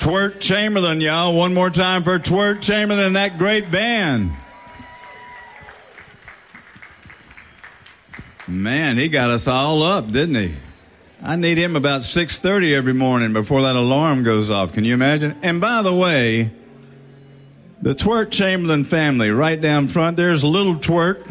Twirt Chamberlain, y'all. One more time for Twirt Chamberlain and that great band. Man, he got us all up, didn't he? I need him about 6:30 every morning before that alarm goes off. Can you imagine? And by the way, the Twirt Chamberlain family, right down front, there's little Twirt.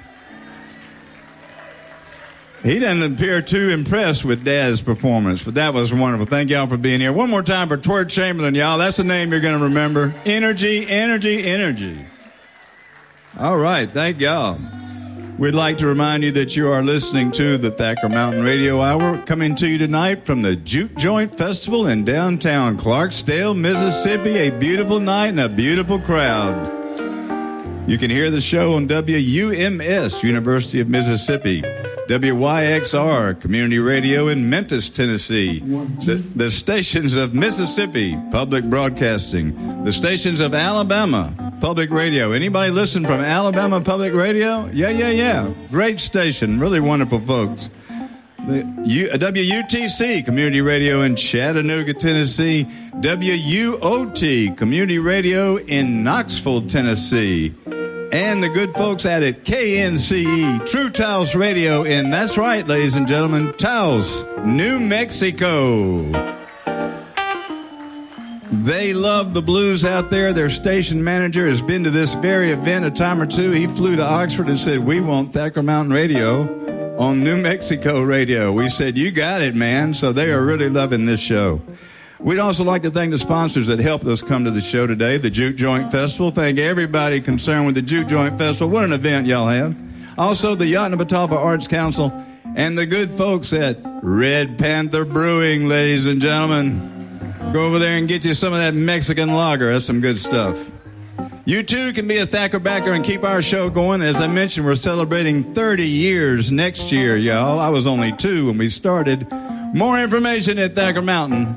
He doesn't appear too impressed with Dad's performance, but that was wonderful. Thank y'all for being here. One more time for Twirt Chamberlain, y'all. That's a name you're going to remember. Energy, energy, energy. All right, thank y'all. We'd like to remind you that you are listening to the Thacker Mountain Radio Hour, coming to you tonight from the Juke Joint Festival in downtown Clarksdale, Mississippi. A beautiful night and a beautiful crowd. You can hear the show on WUMS, University of Mississippi, WYXR, Community Radio in Memphis, Tennessee, the stations of Mississippi, Public Broadcasting, the stations of Alabama, Public Radio. Anybody listen from Alabama Public Radio? Yeah. Great station. Really wonderful folks. The WUTC, Community Radio in Chattanooga, Tennessee. WUOT, Community Radio in Knoxville, Tennessee. And the good folks at it, KNCE, True Taos Radio in, that's right, ladies and gentlemen, Taos, New Mexico. They love the blues out there. Their station manager has been to this very event a time or two. He flew to Oxford and said, we want Thacker Mountain Radio on New Mexico Radio. We said, you got it, man. So they are really loving this show. We'd also like to thank the sponsors that helped us come to the show today, the Juke Joint Festival. Thank everybody concerned with the Juke Joint Festival. What an event y'all have. Also, the Yoknapatawpha Arts Council and the good folks at Red Panther Brewing, ladies and gentlemen. Go over there and get you some of that Mexican lager. That's some good stuff. You, too, can be a Thacker backer and keep our show going. As I mentioned, we're celebrating 30 years next year, y'all. I was only 2 when we started. More information at ThackerMountain.com.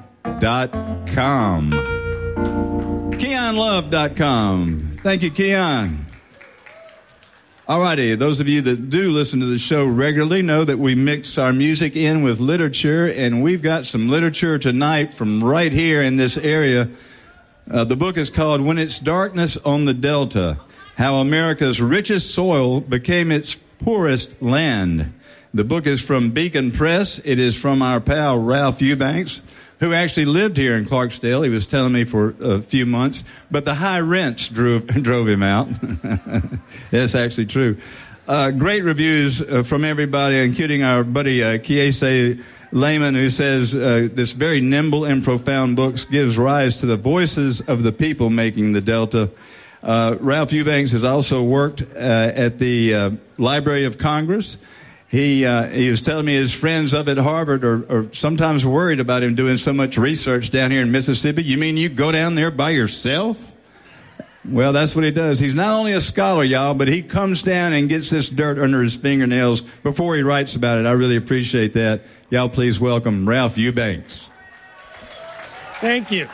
KeonLove.com. Thank you, Keon. All righty, those of you that do listen to the show regularly know that we mix our music in with literature, and we've got some literature tonight from right here in this area. The book is called When It's Darkness on the Delta, How America's Richest Soil Became Its Poorest Land. The book is from Beacon Press. It is from our pal Ralph Eubanks, who actually lived here in Clarksdale. He was telling me for a few months, but the high rents drove him out. That's actually true. Great reviews from everybody, including our buddy Kiese Lehman, who says this very nimble and profound book gives rise to the voices of the people making the Delta. Ralph Eubanks has also worked at the Library of Congress. He was telling me his friends up at Harvard are sometimes worried about him doing so much research down here in Mississippi. You mean you go down there by yourself? Well, that's what he does. He's not only a scholar, y'all, but he comes down and gets this dirt under his fingernails before he writes about it. I really appreciate that. Y'all please welcome Ralph Eubanks. Thank you.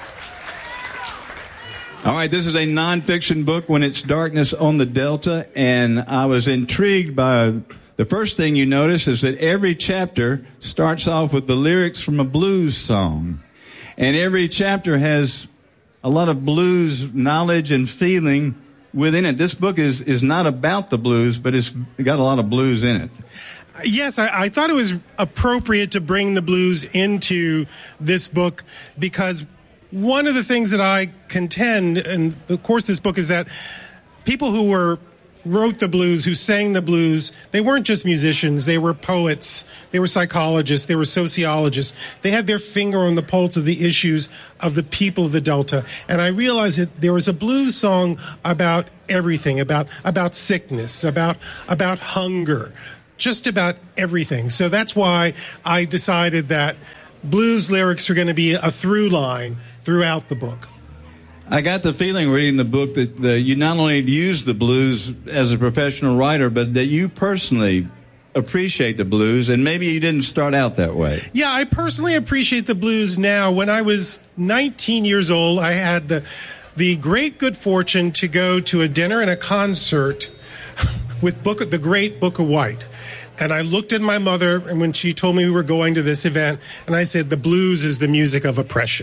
All right, this is a nonfiction book, When It's Darkness on the Delta, and I was intrigued by the first thing you notice is that every chapter starts off with the lyrics from a blues song, and every chapter has a lot of blues knowledge and feeling within it. This book is not about the blues, but it's got a lot of blues in it. Yes, I thought it was appropriate to bring the blues into this book because one of the things that I contend, and of course this book, is that people who wrote the blues, who sang the blues, they weren't just musicians, they were poets, they were psychologists, they were sociologists. They had their finger on the pulse of the issues of the people of the Delta. And I realized that there was a blues song about everything, about sickness, about hunger, just about everything. So that's why I decided that blues lyrics are going to be a through line throughout the book. I got the feeling reading the book that you not only use the blues as a professional writer, but that you personally appreciate the blues, and maybe you didn't start out that way. Yeah, I personally appreciate the blues now. When I was 19 years old, I had the great good fortune to go to a dinner and a concert with the great Booker White. And I looked at my mother, and when she told me we were going to this event, and I said, the blues is the music of oppression.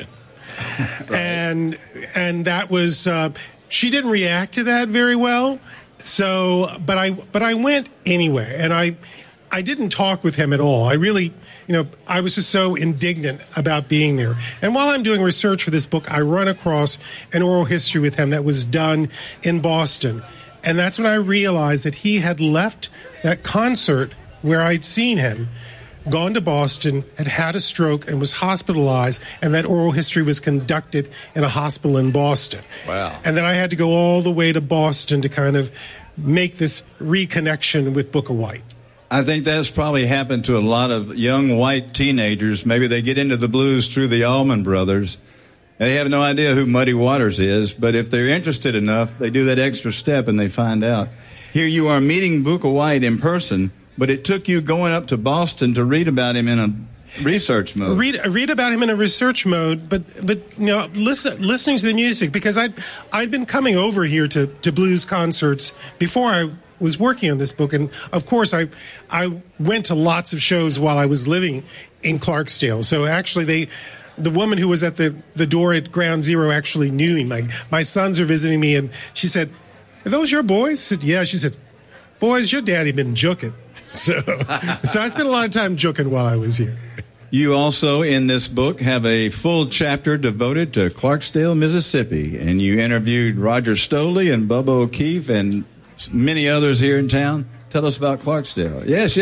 Right. And that was she didn't react to that very well. So, but I went anyway, and I didn't talk with him at all. I really, I was just so indignant about being there. And while I'm doing research for this book, I run across an oral history with him that was done in Boston. And that's when I realized that he had left that concert where I'd seen him, gone to Boston, had had a stroke, and was hospitalized, and that oral history was conducted in a hospital in Boston. Wow. And then I had to go all the way to Boston to kind of make this reconnection with Booker White. I think that's probably happened to a lot of young white teenagers. Maybe they get into the blues through the Allman Brothers. They have no idea who Muddy Waters is, but if they're interested enough, they do that extra step and they find out. Here you are meeting Booker White in person, but it took you going up to Boston to read about him in a research mode. Read about him in a research mode, but listening to the music, because I'd been coming over here to blues concerts before I was working on this book, and of course I went to lots of shows while I was living in Clarksdale. So actually the woman who was at the door at Ground Zero actually knew me. My sons are visiting me, and she said, "Are those your boys?" I said, "Yeah." She said, "Boys, your daddy been jooking." So I spent a lot of time jooking while I was here. You also, in this book, have a full chapter devoted to Clarksdale, Mississippi, and you interviewed Roger Stoley and Bubba O'Keefe and many others here in town. Tell us about Clarksdale. Yes.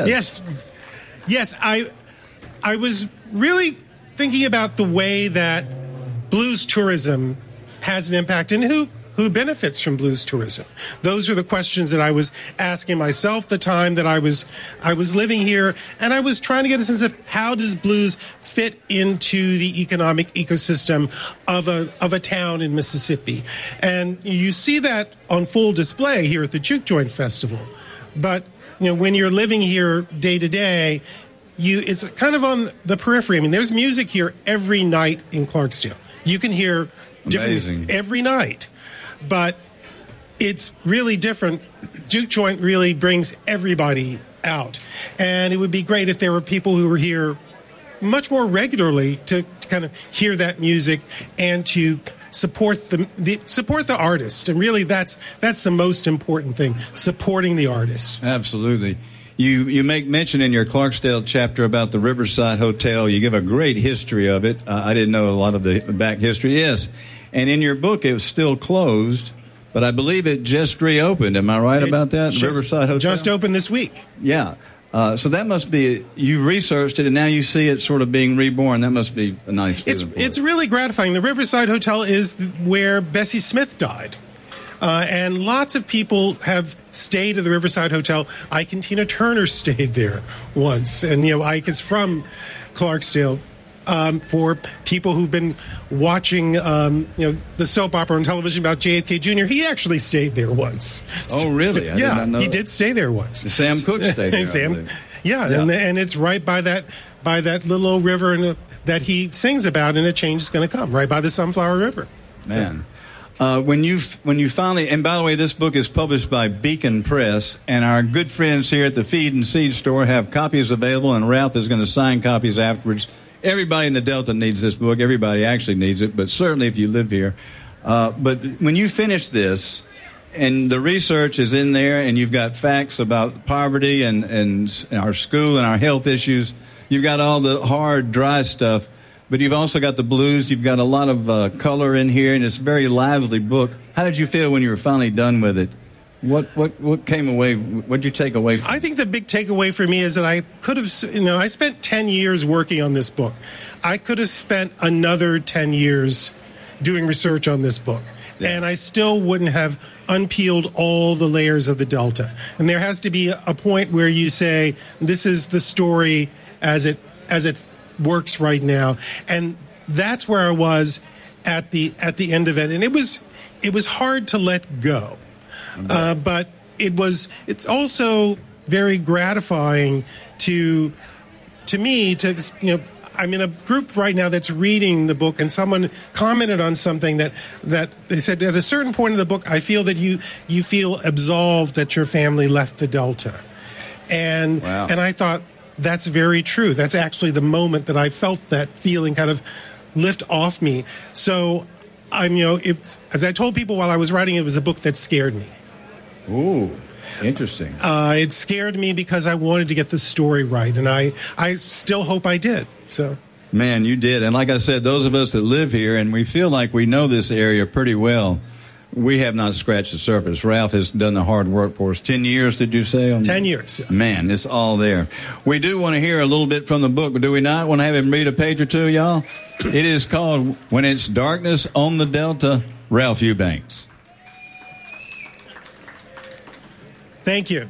I was really thinking about the way that blues tourism has an impact, and who benefits from blues tourism. Those are the questions that I was asking myself the time that I was living here, and I was trying to get a sense of how does blues fit into the economic ecosystem of a town in Mississippi. And you see that on full display here at the Juke Joint Festival. But when you're living here day to day, it's kind of on the periphery. I mean, there's music here every night in Clarksdale. You can hear different every night. But it's really different. Juke Joint really brings everybody out. And it would be great if there were people who were here much more regularly to kind of hear that music and to support the artist. And really that's the most important thing, supporting the artist. Absolutely. You make mention in your Clarksdale chapter about the Riverside Hotel. You give a great history of it. I didn't know a lot of the back history. Yes. And in your book, it was still closed, but I believe it just reopened. Am I right about that? Riverside Hotel? Just opened this week. Yeah. So that must be, you researched it, and now you see it sort of being reborn. That must be a nice feeling. It's really gratifying. The Riverside Hotel is where Bessie Smith died. And lots of people have stayed at the Riverside Hotel. Ike and Tina Turner stayed there once. And, Ike is from Clarksdale. For people who've been watching, the soap opera on television about JFK Jr., he actually stayed there once. Oh, really? I did not know he did stay there once. Sam Cooke stayed there. Yeah. And it's right by that little old river that he sings about, and a change is going to come, right by the Sunflower River. Man. When you finally, and by the way, this book is published by Beacon Press, and our good friends here at the Feed and Seed store have copies available, and Ralph is going to sign copies afterwards. Everybody in the Delta needs this book. Everybody actually needs it, but certainly if you live here. But when you finish this, and the research is in there, and you've got facts about poverty and our school and our health issues, you've got all the hard, dry stuff, but you've also got the blues. You've got a lot of color in here, and it's a very lively book. How did you feel when you were finally done with it? What came away? What did you take away from it? I think the big takeaway for me is that I could have, I spent 10 years working on this book. I could have spent another 10 years doing research on this book. Yeah. And I still wouldn't have unpeeled all the layers of the Delta. And there has to be a point where you say, this is the story as it works right now. And that's where I was at the end of it. And it was hard to let go. But it's also very gratifying to me to, I'm in a group right now that's reading the book, and someone commented on something that they said at a certain point in the book, I feel that you feel absolved that your family left the Delta. And, wow. And I thought that's very true. That's actually the moment that I felt that feeling kind of lift off me. So as I told people while I was writing, it was a book that scared me. Ooh, interesting. It scared me because I wanted to get the story right, and I still hope I did. So, man, you did. And like I said, those of us that live here and we feel like we know this area pretty well, we have not scratched the surface. Ralph has done the hard work for us. 10 years, did you say? 10 years. Yeah. Man, it's all there. We do want to hear a little bit from the book, do we not? Want to have him read a page or two, y'all? It is called When It's Darkness on the Delta, Ralph Eubanks. Thank you.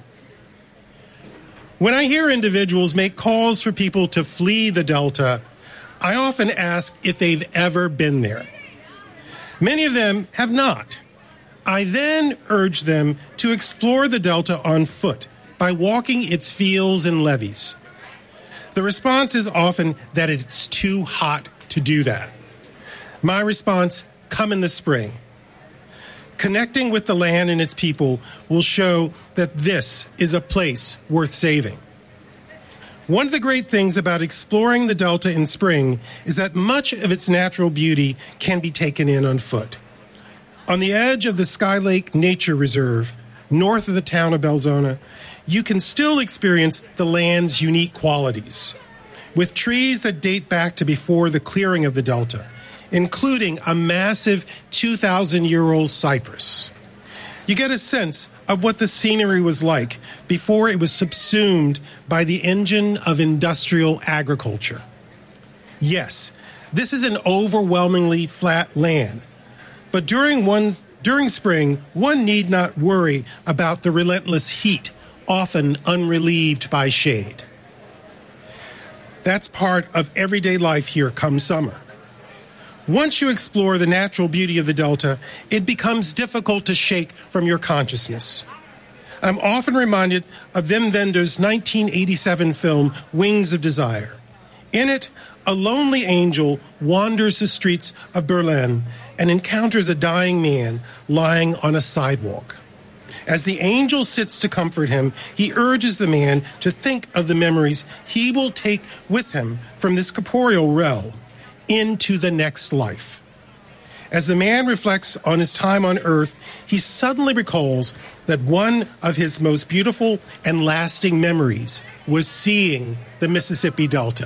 When I hear individuals make calls for people to flee the Delta, I often ask if they've ever been there. Many of them have not. I then urge them to explore the Delta on foot by walking its fields and levees. The response is often that it's too hot to do that. My response, come in the spring. Connecting with the land and its people will show that this is a place worth saving. One of the great things about exploring the Delta in spring is that much of its natural beauty can be taken in on foot. On the edge of the Sky Lake Nature Reserve, north of the town of Belzona, you can still experience the land's unique qualities, with trees that date back to before the clearing of the Delta, including a massive 2,000-year-old cypress. You get a sense of what the scenery was like before it was subsumed by the engine of industrial agriculture. Yes, this is an overwhelmingly flat land, but during spring, one need not worry about the relentless heat, often unrelieved by shade. That's part of everyday life here come summer. Once you explore the natural beauty of the Delta, it becomes difficult to shake from your consciousness. I'm often reminded of Wim Wenders' 1987 film, Wings of Desire. In it, a lonely angel wanders the streets of Berlin and encounters a dying man lying on a sidewalk. As the angel sits to comfort him, he urges the man to think of the memories he will take with him from this corporeal realm into the next life. As the man reflects on his time on earth, he suddenly recalls that one of his most beautiful and lasting memories was seeing the Mississippi Delta.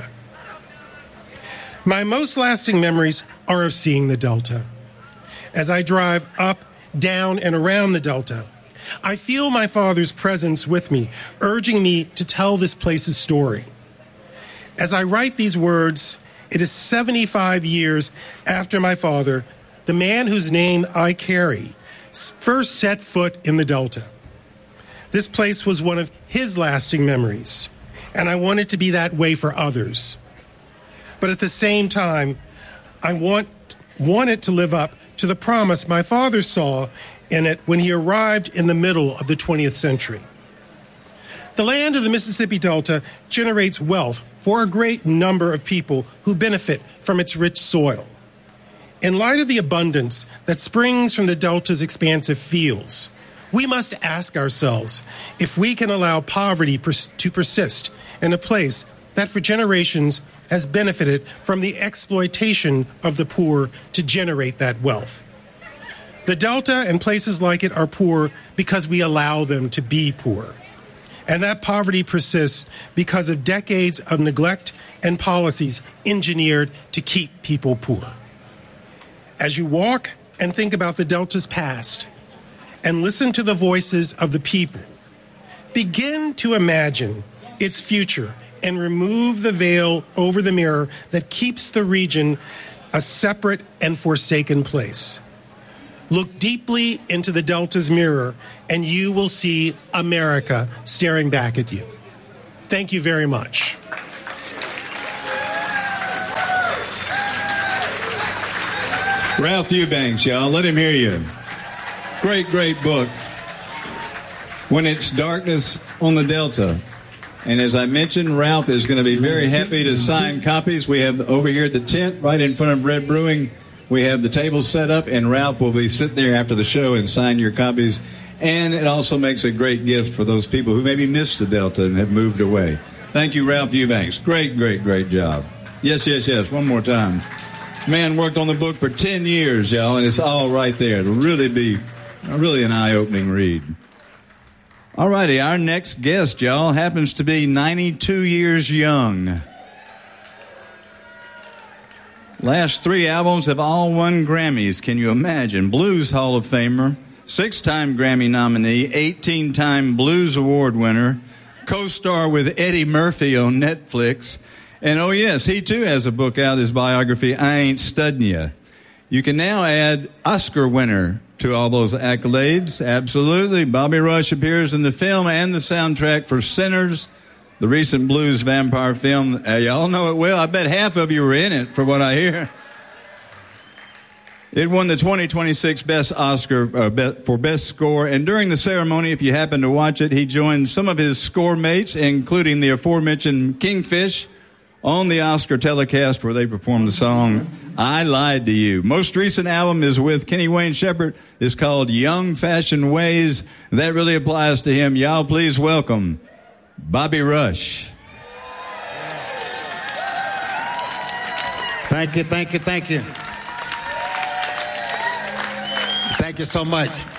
My most lasting memories are of seeing the Delta. As I drive up, down, and around the Delta, I feel my Father's presence with me, urging me to tell this place's story. As I write these words, it is 75 years after my father, the man whose name I carry, first set foot in the Delta. This place was one of his lasting memories, and I want it to be that way for others. But at the same time, I want it to live up to the promise my father saw in it when he arrived in the middle of the 20th century. The land of the Mississippi Delta generates wealth for a great number of people who benefit from its rich soil. In light of the abundance that springs from the Delta's expansive fields, we must ask ourselves if we can allow poverty to persist in a place that for generations has benefited from the exploitation of the poor to generate that wealth. The Delta and places like it are poor because we allow them to be poor. And that poverty persists because of decades of neglect and policies engineered to keep people poor. As you walk and think about the Delta's past and listen to the voices of the people, begin to imagine its future and remove the veil over the mirror that keeps the region a separate and forsaken place. Look deeply into the Delta's mirror, and you will see America staring back at you. Thank you very much. Ralph Eubanks, y'all. Let him hear you. Great, great book. When It's Darkness on the Delta. And as I mentioned, Ralph is going to be very happy to sign copies. We have over here at the tent, right in front of Red Brewing, we have the tables set up, and Ralph will be sitting there after the show and sign your copies. And it also makes a great gift for those people who maybe missed the Delta and have moved away. Thank you, Ralph Eubanks. Great, great, great job. Yes, yes, yes. One more time. Man worked on the book for 10 years, y'all, and it's all right there. It'll really be an eye-opening read. All righty, our next guest, y'all, happens to be 92 years young. Last 3 albums have all won Grammys. Can you imagine? Blues Hall of Famer, 6-time Grammy nominee, 18-time Blues Award winner, co-star with Eddie Murphy on Netflix. And oh yes, he too has a book out, his biography, I Ain't Studdin' Ya. You can now add Oscar winner to all those accolades. Absolutely. Bobby Rush appears in the film and the soundtrack for Sinners, the recent blues vampire film. Y'all know it well. I bet half of you were in it, for what I hear. It won the 2026 Best Oscar for Best Score. And during the ceremony, if you happen to watch it, he joined some of his score mates, including the aforementioned Kingfish, on the Oscar telecast where they performed the song, I Lied to You. Most recent album is with Kenny Wayne Shepherd. It's called Young Fashioned Ways. That really applies to him. Y'all please welcome Bobby Rush. Thank you, thank you, thank you. Thank you so much.